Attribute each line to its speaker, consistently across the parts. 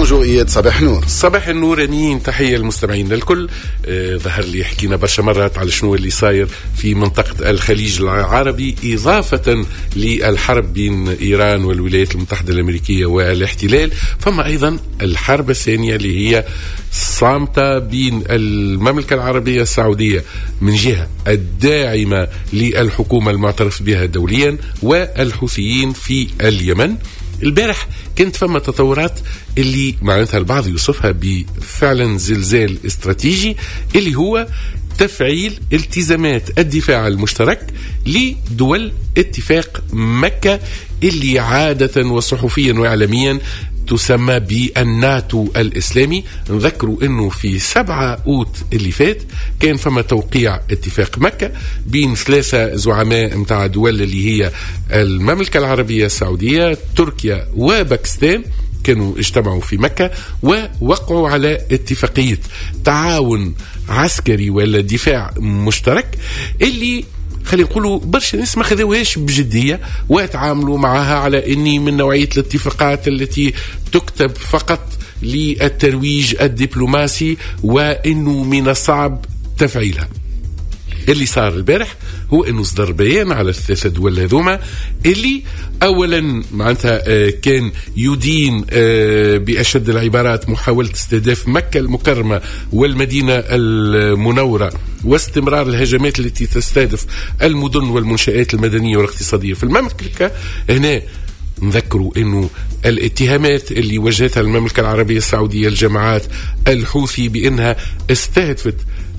Speaker 1: بونجور إياد، صباح نور.
Speaker 2: صباح النور أمين، تحية المستمعين الكل. ظهر لي حكينا برشا مرات على شنو اللي صاير في منطقة الخليج العربي إضافة للحرب بين إيران والولايات المتحدة الأمريكية والاحتلال. فما أيضا الحرب الثانية اللي هي صامتة بين المملكة العربية السعودية من جهة الداعمة للحكومة المعترف بها دوليا والحوثيين في اليمن. البارح كانت فما تطورات اللي معناتها البعض يوصفها بفعلا زلزال استراتيجي، اللي هو تفعيل التزامات الدفاع المشترك لدول اتفاق مكة اللي عادة وصحفيا وإعلاميا تسمى بالناتو الإسلامي. نذكروا أنه في 7 أوت اللي فات كان فما توقيع اتفاق مكة بين 3 زعماء متاع دول اللي هي المملكة العربية السعودية، تركيا وباكستان، كانوا اجتمعوا في مكة ووقعوا على اتفاقية تعاون عسكري ولا دفاع مشترك اللي خلينا نقولوا برشا ناس ما خذوهاش بجدية وتعاملوا معها على اني من نوعية الاتفاقات التي تكتب فقط للترويج الدبلوماسي وانه من الصعب تفعيلها. اللي صار البارح هو انه صدر بيان على ال3 دول هذوما اللي اولا معناتها كان يدين باشد العبارات محاولة استهداف مكة المكرمة والمدينة المنورة واستمرار الهجمات التي تستهدف المدن والمنشآت المدنية والاقتصادية في المملكة. هنا نذكروا انه الاتهامات اللي وجهتها المملكة العربية السعودية الجماعات الحوثي بانها استهدفت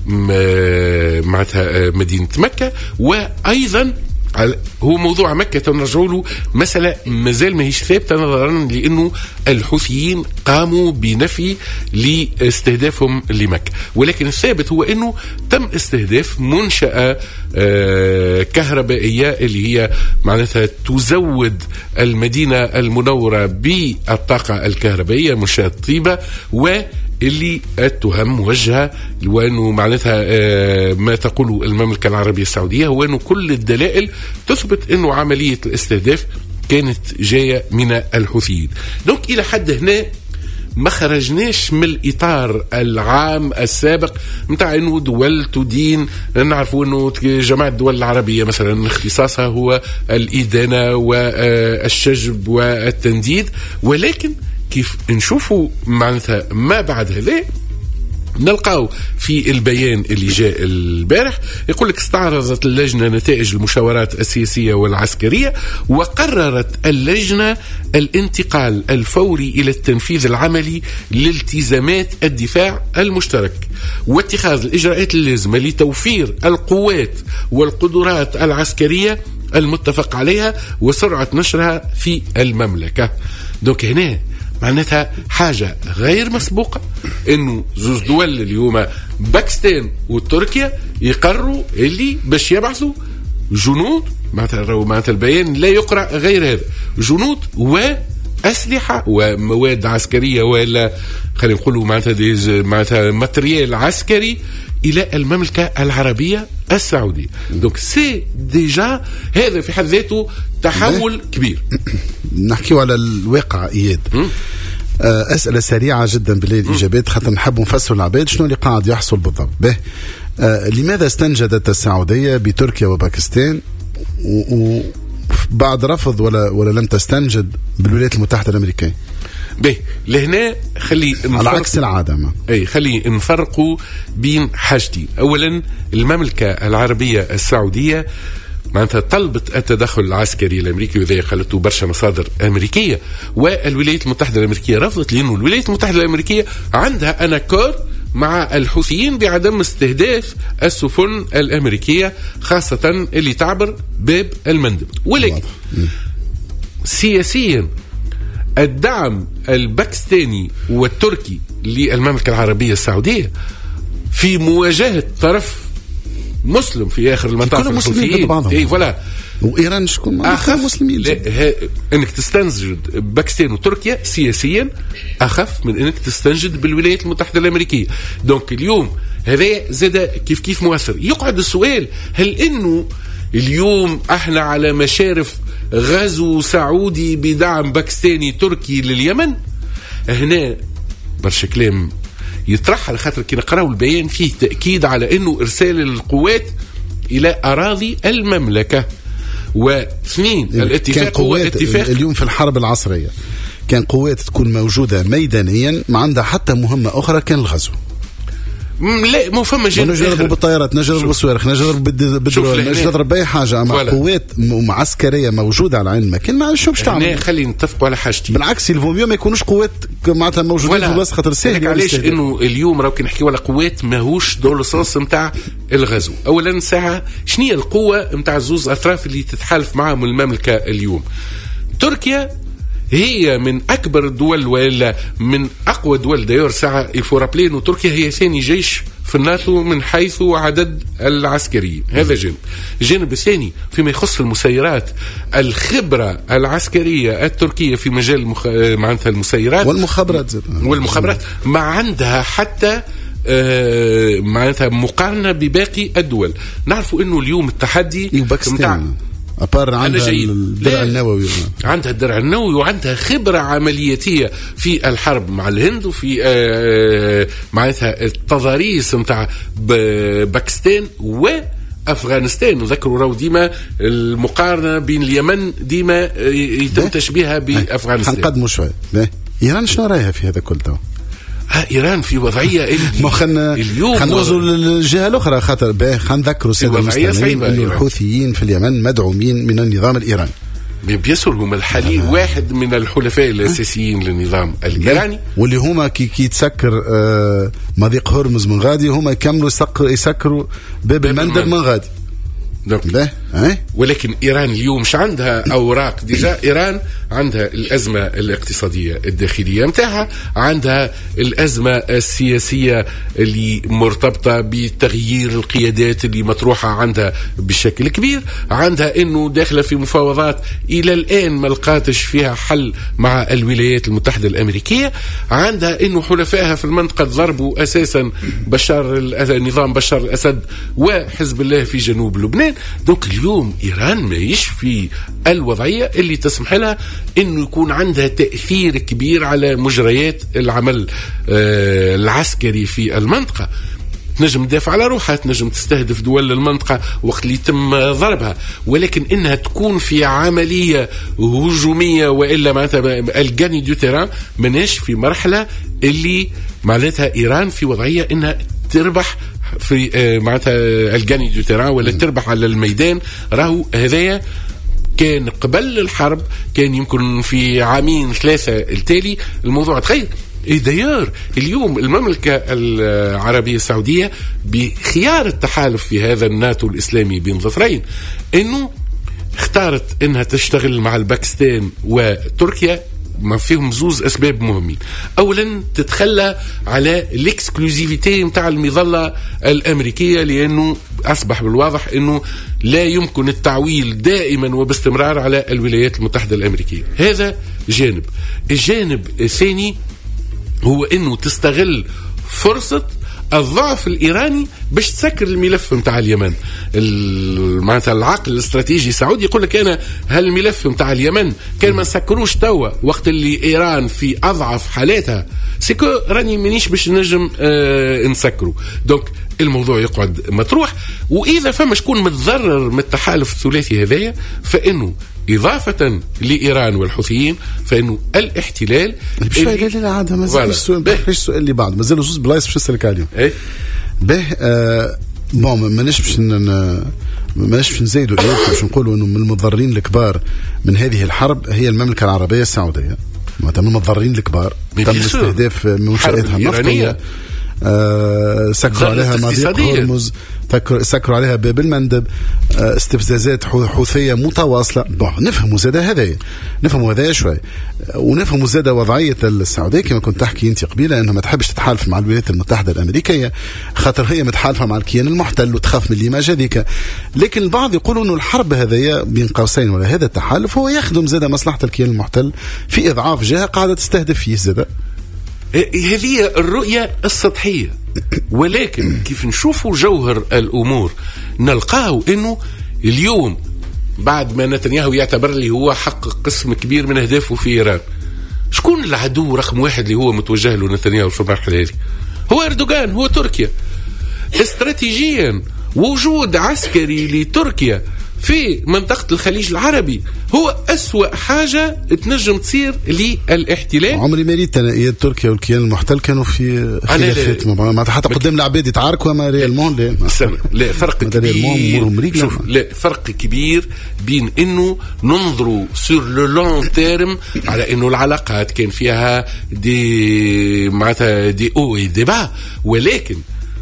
Speaker 2: معناتها مدينة مكة، وأيضا هو موضوع مكة تنرجعوا له مسألة مازال ما هيش ثابتة نظرا لأنه الحوثيين قاموا بنفي لاستهدافهم لمكة، ولكن الثابت هو أنه تم استهداف منشأة كهربائية اللي هي معناتها تزود المدينة المنورة بالطاقة الكهربائية، منشأة طيبة، اللي التهم موجهة وأنه معناتها ما تقوله المملكة العربية السعودية هو أنه كل الدلائل تثبت أنه عملية الاستهداف كانت جاية من الحوثيين. دونك إلى حد هنا ما خرجناش من الإطار العام السابق متاع أنه دول تدين. نعرفوا أنه جماعة الدول العربية مثلا اختصاصها هو الإدانة والشجب والتنديد، ولكن كيف نشوفوا معناتها ما بعد هذا نلقاو في البيان اللي جاء البارح يقول لك استعرضت اللجنة نتائج المشاورات السياسية والعسكرية وقررت اللجنة الانتقال الفوري إلى التنفيذ العملي لالتزامات الدفاع المشترك واتخاذ الإجراءات اللازمة لتوفير القوات والقدرات العسكرية المتفق عليها وسرعة نشرها في المملكة. دوك هنا معناتها حاجة غير مسبوقة انه زوز دول اليوم باكستان وتركيا يقرروا اللي باش يبعثوا جنود، معناتها البيان لا يقرأ غير هذا، جنود وأسلحة ومواد عسكرية ولا خلينا نقولوا معناتها ماتريال عسكري إلى المملكة العربية السعودية. دونك سي ديجا هذا في حد ذاته تحول كبير.
Speaker 1: نحكيو على الواقع إياد. أسئلة سريعة جدا بالليل إجابات خاطر نحب نفسر العباد شنو اللي قاعد يحصل بالضبط. لماذا استنجدت السعودية بتركيا وباكستان وبعد رفض ولا لم تستنجد بالولايات المتحدة الأمريكية؟
Speaker 2: لهنا خلي
Speaker 1: على عكس العادة
Speaker 2: خلي نفرقوا بين حاجتين. أولا المملكة العربية السعودية معناتها طلبت التدخل العسكري الأمريكي وذي قالته برشا مصادر أمريكية، والولايات المتحدة الأمريكية رفضت لأنه الولايات المتحدة الأمريكية عندها أناكور مع الحوثيين بعدم استهداف السفن الأمريكية خاصة اللي تعبر باب المندب. ولكن سياسيا الدعم الباكستاني والتركي للمملكة العربية السعودية في مواجهة طرف مسلم في آخر المطاف
Speaker 1: الحوثيين
Speaker 2: فوالا
Speaker 1: وإيران شكون
Speaker 2: أخف
Speaker 1: مسلمين
Speaker 2: أنك تستنجد باكستان وتركيا سياسيا أخف من أنك تستنجد بالولايات المتحدة الأمريكية. دونك اليوم هذا زاد كيف مؤثر. يقعد السؤال هل إنه اليوم احنا على مشارف غزو سعودي بدعم باكستاني تركي لليمن؟ هنا برشا كلام يطرح، على خاطر كي نقراو البيان فيه تأكيد على أنه إرسال القوات إلى أراضي المملكة. واثنين الاتفاق هو اتفاق
Speaker 1: اليوم في الحرب العصرية كان قوات تكون موجودة ميدانيا ما عندها حتى مهمة أخرى كان الغزو.
Speaker 2: لا مو فما جانب
Speaker 1: نجربوا بالطيارات، نجربوا بالصواريخ، نجرب بالدرون، نجرب بأي حاجة. أما قوات معسكرية موجودة على عين المكان ما شو باش تعمل.
Speaker 2: خلينا نتفقوا على حاجتين.
Speaker 1: بالعكس الفوميو ما يكونوش قوات معناتها موجودين في الوسط، خاطر سهل.
Speaker 2: علاش إنه اليوم راهو كي نحكيو على قوات ماهوش دور الصوص نتاع الغزو. أولا ساعة شنية القوة نتاع زوز أطراف اللي تتحالف معهم المملكة اليوم؟ تركيا هي من أكبر الدول ولا من أقوى دول ديور ساعة الفورابلين، وتركيا هي ثاني جيش في الناتو من حيث عدد العسكريين. هذا جانب. الجانب الثاني فيما يخص المسيرات، الخبرة العسكرية التركية في مجال معناتها المسيرات والمخابرات ما عندها حتى معناتها مقارنة بباقي الدول. نعرفوا إنه اليوم التحدي
Speaker 1: متاع عندها الدرع النووي،
Speaker 2: عندها الدرع النووي وعندها خبرة عملياتية في الحرب مع الهند وفي معناتها التضاريس متاع باكستان وأفغانستان. نذكروا راهو ديما المقارنة بين اليمن ديما يتم تشبيهها بأفغانستان.
Speaker 1: حنقدموا شوية. إيران شنو رايها في هذا كله؟
Speaker 2: إيران في وضعية
Speaker 1: اليوم خنوصلوا للجهة الأخرى، خاطر خنذكروا السادة المستمعين أن الحوثيين في اليمن مدعومين من النظام الإيراني.
Speaker 2: بيسر هم الحالي واحد من الحلفاء الأساسيين للنظام الإيراني،
Speaker 1: واللي هما كي تسكر مضيق هرمز من غادي هما يكملوا يسكروا باب المندب من غادي.
Speaker 2: ولكن إيران اليوم مش عندها أوراق. ديجا إيران عندها الأزمة الاقتصادية الداخلية متاعها، عندها الأزمة السياسية اللي مرتبطة بتغيير القيادات اللي مطروحة عندها بشكل كبير، عندها إنه داخلة في مفاوضات إلى الآن ما لقاتش فيها حل مع الولايات المتحدة الأمريكية، عندها إنه حلفائها في المنطقة ضربوا أساسا نظام بشار الأسد وحزب الله في جنوب لبنان. دوك اليوم إيران ما يشفي الوضعية اللي تسمح لها إنه يكون عندها تأثير كبير على مجريات العمل العسكري في المنطقة. تنجم تدافع على روحها، تنجم تستهدف دول المنطقة وقت اللي يتم ضربها، ولكن إنها تكون في عملية هجومية وإلا معناتها الجاني دو تيران مناش في مرحلة اللي معناتها إيران في وضعية إنها تربح في معناتها الجاني دو تيران ولا تربح على الميدان. راهو هذايا كان قبل الحرب، كان يمكن في عامين ثلاثة التالي الموضوع تغير. داير اليوم المملكة العربية السعودية بخيار التحالف في هذا الناتو الإسلامي بين ظفرين، إنه اختارت إنها تشتغل مع الباكستان وتركيا ما فيهم زوز أسباب مهمين. أولا تتخلى على الإكسكلوزيفيتي متاع المظلة الأمريكية، لأنه أصبح بالواضح أنه لا يمكن التعويل دائما وباستمرار على الولايات المتحدة الأمريكية. هذا جانب. الجانب الثاني هو أنه تستغل فرصة الضعف الإيراني باش تسكر الملف متاع اليمن. معناتها العقل الاستراتيجي السعودي يقول لك أنا هالملف متاع اليمن كان ما نسكروش توا وقت اللي إيران في أضعف حالاتها، سيكو راني منيش باش نجم نسكره. دونك الموضوع يقعد مطروح، وإذا فما شكون متضرر من التحالف الثلاثي هذايا فإنه إضافة لإيران والحوثيين فإنه الاحتلال
Speaker 1: لا عاد ما زال السؤال اللي بعد ما زالوا زوز بلايص باش نسألك عليهم. به ما نش نزيدوا باش نقولوا انه من المضررين الكبار من هذه الحرب هي المملكة العربية السعودية. من المضررين الكبار تم استهداف منشآتها النفطية، سكروا عليها مضيق هرمز، سكروا عليها باب المندب، استفزازات حوثية متواصلة. نفهموا زادة هذايا، نفهموا هذايا شوي، ونفهموا زادة وضعية السعودية كما كنت تحكي انت قبيلة انها ما تحبش تتحالف مع الولايات المتحدة الأمريكية خاطر هي متحالفة مع الكيان المحتل وتخاف من اللي ما جديك. لكن البعض يقولوا انه الحرب هذايا بين قوسين ولا هذا التحالف هو يخدم زادة مصلحة الكيان المحتل في إضعاف جهة قاعدة تستهدف فيه زادة.
Speaker 2: هذه الرؤية السطحية، ولكن كيف نشوفوا جوهر الأمور نلقاه إنه اليوم بعد ما نتنياهو يعتبر لي هو حقق قسم كبير من أهدافه في إيران، شكون العدو رقم واحد اللي هو متوجه له نتنياهو في المرحلة هذه؟ هو أردوغان، هو تركيا. استراتيجيا وجود عسكري لتركيا في منطقة الخليج العربي هو أسوأ حاجة تنجم تصير للاحتلال.
Speaker 1: عمري ما ريت أنا تركيا والكيان المحتل كانوا في خلافات معناتها حتى قدام العباد يتعاركوا ما ريالمون
Speaker 2: لا فرق كبير. شوف لا فرق كبير بين إنه ننظروا سور لو لون تيرم على إنه العلاقات كان فيها دي معناتها دي أو دي با، ولكن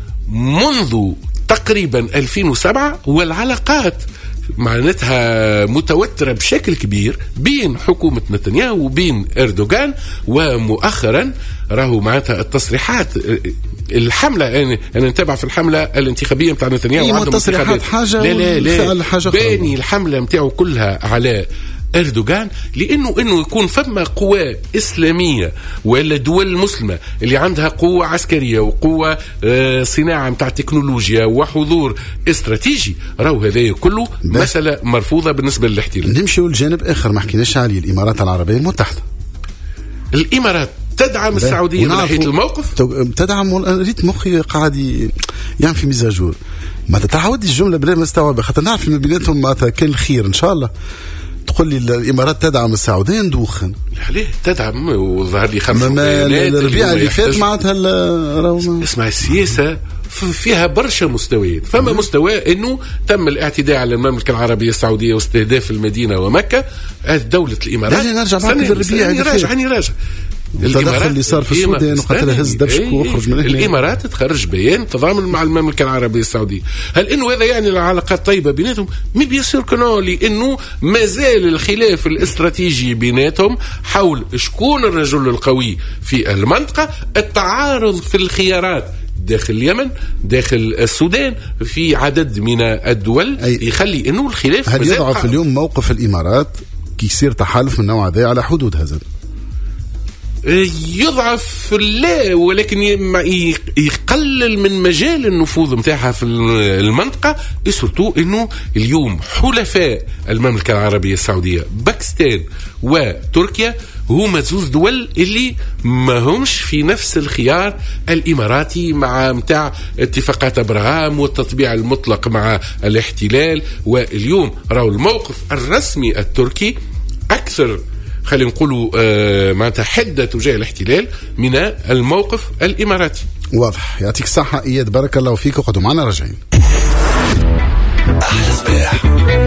Speaker 2: منذ تقريبا 2007 والعلاقات معناتها متوترة بشكل كبير بين حكومة نتنياهو وبين أردوغان. ومؤخرا راهو معناتها التصريحات الحملة أنا نتابع في الحملة الانتخابية متاع نتنياهو عندهم
Speaker 1: تصريحات حاجة
Speaker 2: لا حاجة باني الحملة متاعه كلها على أردوغان، لأنه يكون فما قوى إسلامية ولا دول مسلمة اللي عندها قوة عسكرية وقوة صناعة متاع تكنولوجيا وحضور استراتيجي، راهو هذا كله مسألة مرفوضة بالنسبة للاحتلال.
Speaker 1: نمشي للجانب آخر ما حكيناش عليه، الإمارات العربية المتحدة.
Speaker 2: الإمارات تدعم السعودية من ناحية الموقف،
Speaker 1: تدعم. ريت مخي قاعد يعني في مزاجور ما تتعودي الجملة بلا ما استوعبها، خاطر نعرف من بيناتهم معناتها كان الخير إن شاء الله. تقول لي الإمارات تدعم السعودية ندوخن
Speaker 2: ليه تدعم؟ وظهر لي 5
Speaker 1: الربيع اللي فات معناتها
Speaker 2: اسمع السياسة فيها برشا مستويات. فما مستوى انه تم الاعتداء على المملكة العربية السعودية واستهداف المدينة ومكة. دولة الإمارات
Speaker 1: نرجع بعد الربيع
Speaker 2: راجع
Speaker 1: التدخل اللي صار في السودان وقتل هز دفشك وخرج من هنا.
Speaker 2: الإمارات تخرج بيان تضامن مع المملكة العربية السعودية. هل إنه هذا يعني العلاقات طيبة بيناتهم؟ مي بيصير كنو، لأنه ما زال الخلاف الاستراتيجي بيناتهم حول شكون الرجل القوي في المنطقة، التعارض في الخيارات داخل اليمن داخل السودان في عدد من الدول يخلي إنه الخلاف
Speaker 1: هل يضعف اليوم موقف الإمارات كي يصير تحالف من نوع هذا على حدود هذا؟
Speaker 2: يضعف لا، ولكن يقلل من مجال النفوذ متاعها في المنطقة. سورتو انه اليوم حلفاء المملكة العربية السعودية باكستان وتركيا هما زوز دول اللي ما همش في نفس الخيار الإماراتي مع متاع اتفاقات أبراهام والتطبيع المطلق مع الاحتلال. واليوم راهو الموقف الرسمي التركي أكثر خلينا نقولوا معناتها حدة تجاه الاحتلال من الموقف الإماراتي.
Speaker 1: واضح. يعطيك الصحة إياد، بارك الله فيك، وقعدوا معنا راجعين.
Speaker 3: أحلى صباح.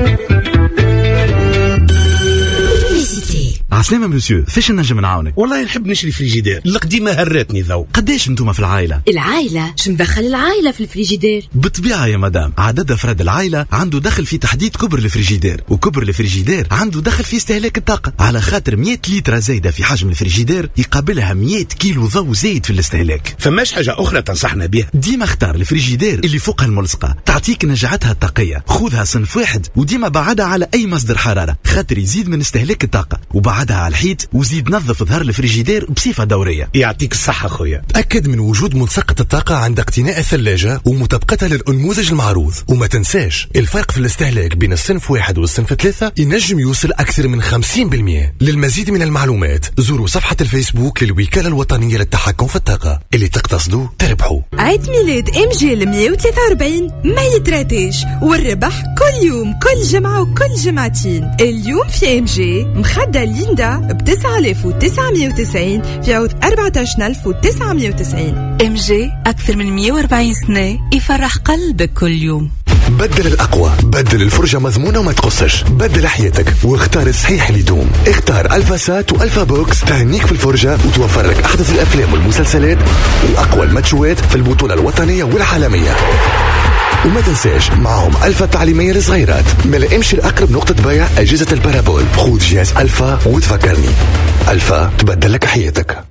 Speaker 4: عسلامة مسيو، فاش نجم نعاونك؟
Speaker 3: والله نحب نشري فريجيدير، القديمة هرتني ذو.
Speaker 4: قداش انتم في العائلة؟
Speaker 5: العائلة؟ شو مدخل العائلة في الفريجيدير؟
Speaker 4: بالطبيعة يا مدام، عدد أفراد العائلة عنده دخل في تحديد كبر الفريجيدير، وكبر الفريجيدير عنده دخل في استهلاك الطاقة. على خاطر 100 لتر زايدة في حجم الفريجيدير يقابلها 100 كيلو ضوء زايد في الاستهلاك.
Speaker 3: فماش حاجة أخرى تنصحنا بها؟
Speaker 4: ديما اختار الفريجيدير اللي فوقها الملصقة، تعطيك نجعتها الطاقية. خذها صنف واحد وديما بعدها على أي مصدر حرارة، خاطر يزيد من استهلاك الطاقة، وبعدها على الحيط وزيد نظف ظهر الفريجيدير بصفة دورية.
Speaker 3: يعطيك الصحة خويا.
Speaker 6: تأكد من وجود ملصقة الطاقة عند اقتناء الثلاجة ومطابقتها للأنموذج المعروض. وما تنساش الفرق في الاستهلاك بين الصنف 1 والصنف 3 ينجم يوصل أكثر من 50%. للمزيد من المعلومات زوروا صفحة الفيسبوك للوكالة الوطنية للتحكم في الطاقة. اللي تقتصدوا تربحوا.
Speaker 7: عيد ميلاد MG 143 ما يتراتيش، والربح كل يوم كل جمعة وكل جمعتين. اليوم في MG مخدة ليندا ب 9990 في عوض 14990.
Speaker 5: MG أكثر من 140 سنة يفرح قلبك كل يوم.
Speaker 6: بدل الأقوى، بدل الفرجة مضمونة وما تقصش، بدل حياتك واختار الصحيح اللي يدوم. اختار ألفا سات وألفا بوكس تهنيك في الفرجة وتوفر لك أحدث الأفلام والمسلسلات وأقوى الماتشوات في البطولة الوطنية والعالمية. وما تنساش معهم ألفا تعليمية للصغيرات. ملا امشي لأقرب نقطة بيع أجهزة البارابول، خذ جهاز ألفا وتفكرني. ألفا تبدل لك حياتك.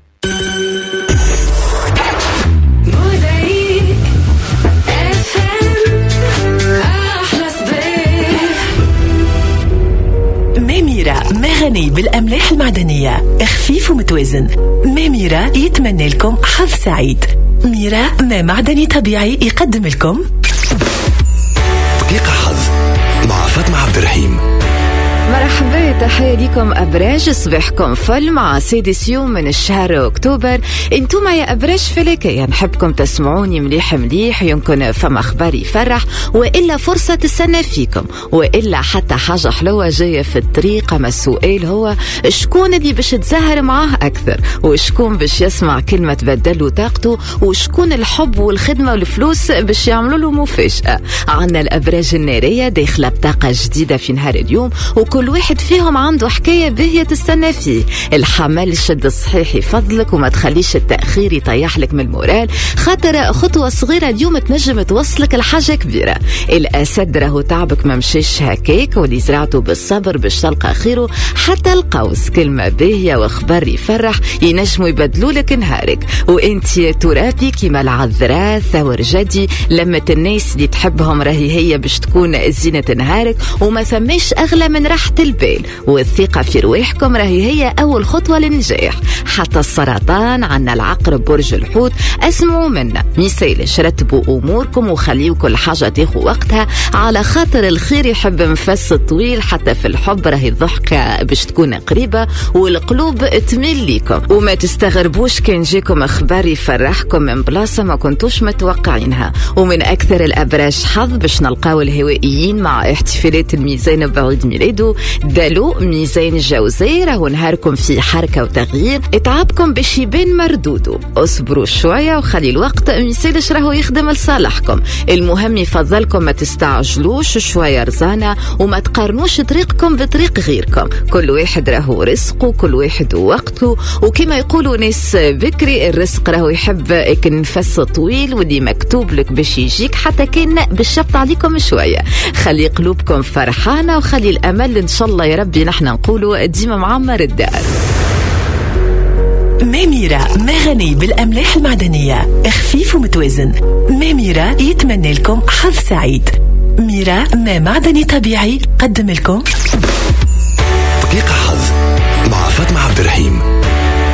Speaker 8: ميميرا مغني بالأملاح المعدنية، خفيف ومتوازن. ميميرا يتمنى لكم حظ سعيد. ميرا ما معدني طبيعي يقدم لكم
Speaker 6: دقيقة حظ مع فاطمة عبد الرحيم.
Speaker 9: مرحبا. تحية لكم أبراج. صباحكم فل مع سادس يوم من الشهر أكتوبر. انتم يا أبراج فلكية نحبكم تسمعوني مليح مليح، يمكن فما أخبار يفرح وإلا فرصة تستنى فيكم وإلا حتى حاجة حلوة جاية في الطريق. أما السؤال هو شكون اللي باش تزهر معاه أكثر، وشكون باش يسمع كلمة تبدل طاقته، وشكون الحب والخدمة والفلوس باش يعملوا له مفاجأة. عنا الأبراج النارية داخلة بطاقة جديدة في نهار اليوم، وكل واحد فيهم عنده حكاية باهية تستنى فيه. الحمل شد الصحيح يفضلك وما تخليش التأخير يطيح لك من المورال، خاطر خطوة صغيرة اليوم تنجم توصلك لحاجة كبيرة. الأسد راهو تعبك ما مشيش هكاك، واللي زرعته بالصبر باش تلقى خيره. حتى القوس كلمة باهية واخبار يفرح ينجموا يبدلوا لك نهارك. وانت يا ترابي كيما العذراء ثور جدي، لما الناس اللي تحبهم راهي هي باش تكون زينة نهارك، وما ثماش أغلى من راحة البال. والثقة في رواحكم راهي هي أول خطوة للنجاح. حتى السرطان عنا العقرب برج الحوت، اسمعوا منا ميسايلش، رتبوا أموركم وخليوا كل حاجة تاخو وقتها، على خاطر الخير يحب نفس طويل. حتى في الحب راهي الضحكة باش تكون قريبة والقلوب تميل ليكم. وما تستغربوش كان جيكم أخبار يفرحكم من بلاصة ما كنتوش متوقعينها. ومن أكثر الأبراج حظ باش نلقاو الهوائيين مع احتفالات الميزان بعيد ميلاده. دلو ميزان الجوزاء، راهو نهاركم في حركة وتغيير، اتعابكم باش يبان مردودو. اصبروا شوية وخلي الوقت ميسالش راهو يخدم لصالحكم. المهم يفضلكم ما تستعجلوش، شوية رزانة وما تقارنوش طريقكم بطريق غيركم. كل واحد راهو رزقه، كل واحد وقته، وكما يقولوا ناس بكري الرزق راهو يحب نفس طويل، واللي مكتوب لك باش يجيك حتى كان بالشبط عليكم شوية. خلي قلوبكم فرحانة وخلي الأمل إن شاء الله يا ربي نحن نقولوا ديما معمر الدار.
Speaker 8: ميميرا ما غني بالأملاح المعدنية، خفيف ومتوازن. ميميرا يتمنى لكم حظ سعيد. ميرا ما معدني طبيعي قدم لكم
Speaker 6: دقيقة حظ مع فاطمة عبد الرحيم.